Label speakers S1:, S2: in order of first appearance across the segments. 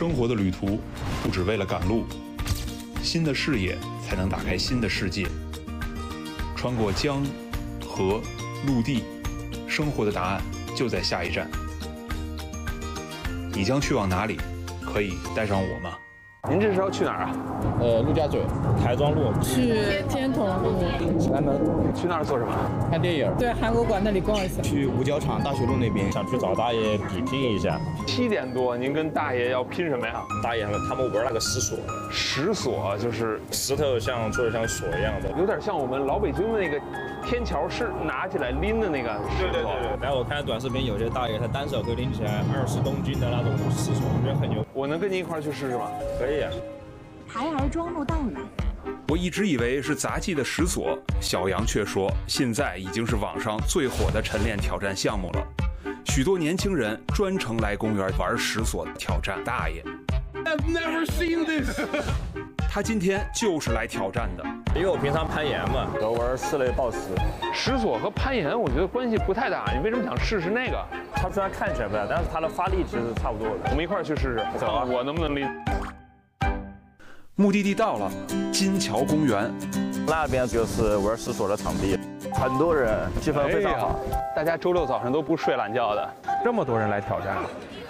S1: 生活的旅途不只为了赶路，新的视野才能打开新的世界。穿过江、河、陆地，生活的答案就在下一站。你将去往哪里？可以带上我吗？
S2: 您这是要去哪儿啊？
S3: 陆家嘴、台庄路，
S4: 去天童路、
S3: 启安门，
S2: 去那儿做什么？
S3: 看电影。
S4: 对，韩国馆那里逛一下。
S3: 去五角场大学路那边，想去找大爷比拼一下。
S2: 7点多，您跟大爷要拼什么呀？
S3: 大爷他们玩那个石锁，
S2: 石锁就是
S3: 石头做的像锁一样的，
S2: 有点像我们老北京的那个天桥是拿起来拎的那个石锁。
S3: 对。然后我看短视频，有些大爷他单手可以拎起来20公斤的那种石锁，我觉得很牛。
S2: 我能跟您一块儿去试试吗？
S3: 可以啊。
S5: 台儿庄路到了。
S1: 我一直以为是杂技的石锁，小杨却说现在已经是网上最火的晨练挑战项目了。许多年轻人专程来公园玩石锁挑战大爷。
S2: I've never seen this
S1: 他今天就是来挑战的，
S3: 因为我平常攀岩嘛，我玩室内抱石。
S2: 石锁和攀岩我觉得关系不太大，你为什么想试试那个？
S3: 它虽然看起来不大，但是它的发力其实是差不多的。
S2: 我们一块儿去试试，
S3: 走啊！
S2: 我能不能拎？
S1: 目的地到了，金桥公园。
S3: 那边就是玩石锁的场地，很多人，气氛非常好。
S2: 大家周六早上都不睡懒觉的，这么多人来挑战。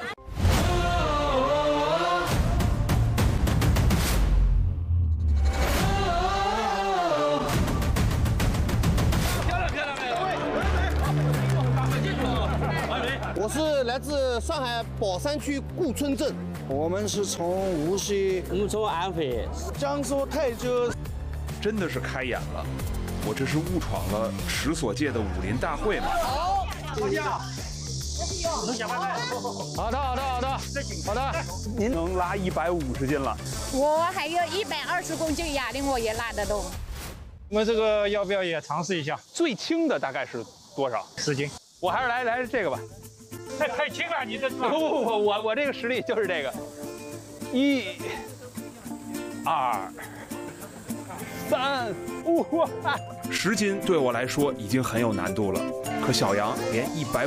S6: 我是来自上海宝山区顾村镇，我们是从无锡、
S7: 我从安徽、
S6: 江苏泰州，
S1: 真的是开眼了，我这是误闯了石锁界的武林大会吗？
S6: 好，坐下。
S2: 好的，您能拉150斤了，
S8: 我还有120公斤哑铃，我也拉得动。
S7: 我们这个要不要也尝试一下？
S2: 最轻的大概是多少
S7: 10斤。
S2: 我还是来这个吧。
S7: 太轻了，你这
S2: 不，我这个实力就是这个。1、2、3、5。
S1: 10斤对我来说已经很有难度了，可小杨连150